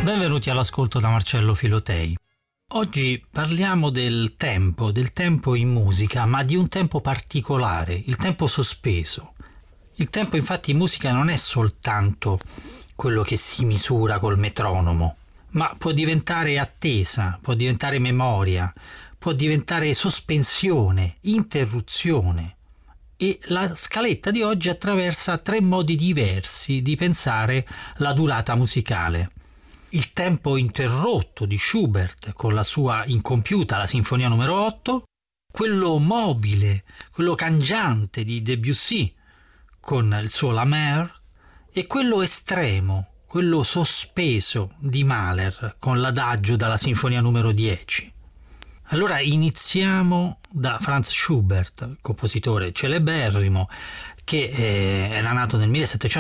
Benvenuti all'ascolto da Marcello Filotei. Oggi parliamo del tempo in musica, ma di un tempo particolare, il tempo sospeso. Il tempo infatti in musica non è soltanto quello che si misura col metronomo, ma può diventare attesa, può diventare memoria, può diventare sospensione, interruzione. E la scaletta di oggi attraversa 3 modi diversi di pensare la durata musicale. Il tempo interrotto di Schubert con la sua incompiuta la Sinfonia numero 8, quello mobile, quello cangiante di Debussy con il suo La Mer, e quello estremo, quello sospeso di Mahler con l'adagio dalla Sinfonia numero 10. Allora iniziamo da Franz Schubert, compositore celeberrimo, che era nato nel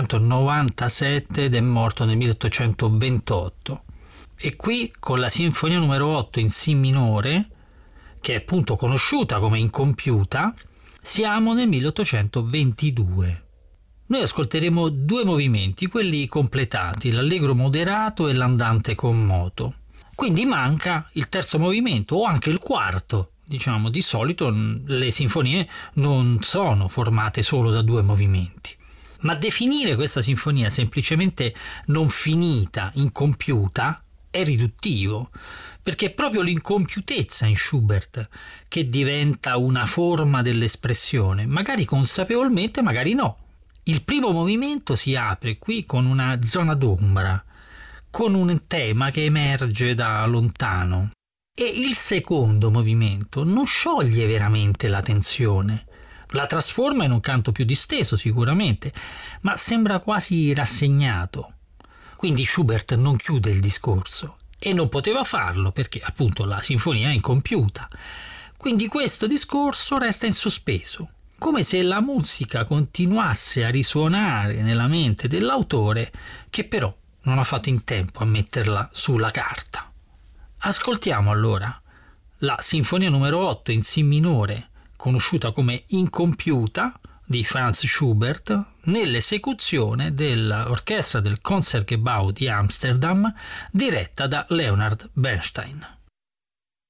1797 ed è morto nel 1828. E qui con la Sinfonia numero 8 in Si minore, che è appunto conosciuta come incompiuta, siamo nel 1822. Noi ascolteremo 2 movimenti, quelli completati, l'allegro moderato e l'andante con moto. Quindi manca il terzo movimento o anche il quarto. Diciamo, di solito le sinfonie non sono formate solo da 2 movimenti. Ma definire questa sinfonia semplicemente non finita, incompiuta, è riduttivo, perché è proprio l'incompiutezza in Schubert che diventa una forma dell'espressione, magari consapevolmente, magari no. Il primo movimento si apre qui con una zona d'ombra, con un tema che emerge da lontano. E il secondo movimento non scioglie veramente la tensione, la trasforma in un canto più disteso sicuramente, ma sembra quasi rassegnato. Quindi Schubert non chiude il discorso e non poteva farlo perché appunto la sinfonia è incompiuta. Quindi questo discorso resta in sospeso, come se la musica continuasse a risuonare nella mente dell'autore che però non ha fatto in tempo a metterla sulla carta. Ascoltiamo allora la Sinfonia numero 8 in Si minore, conosciuta come incompiuta, di Franz Schubert, nell'esecuzione dell'orchestra del Concertgebouw di Amsterdam, diretta da Leonard Bernstein.